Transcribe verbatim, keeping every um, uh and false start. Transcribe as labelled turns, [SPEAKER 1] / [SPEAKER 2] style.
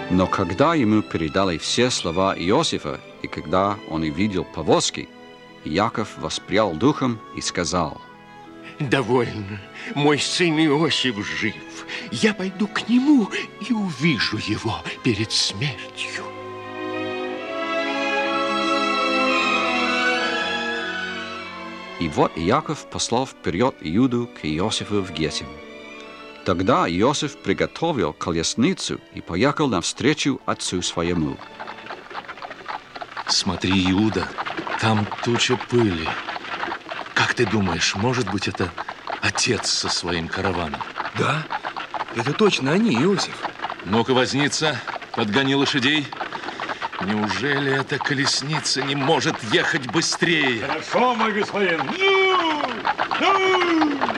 [SPEAKER 1] Но когда ему передали все слова Иосифа, и когда он увидел повозки, Иаков воспрял духом и сказал:
[SPEAKER 2] «Довольно, мой сын Иосиф жив. Я пойду к нему и увижу его перед смертью».
[SPEAKER 1] И вот Иаков послал вперед Иуду к Иосифу в Гетим. Тогда Иосиф приготовил колесницу и поехал навстречу отцу своему.
[SPEAKER 3] Смотри, Иуда, там туча пыли. Как ты думаешь, может быть, это отец со своим караваном?
[SPEAKER 4] Да, это точно они, Иосиф.
[SPEAKER 3] Ну-ка, возница, подгони лошадей. Неужели эта колесница не может ехать быстрее?
[SPEAKER 5] Хорошо, мой господин. Ну! Ну!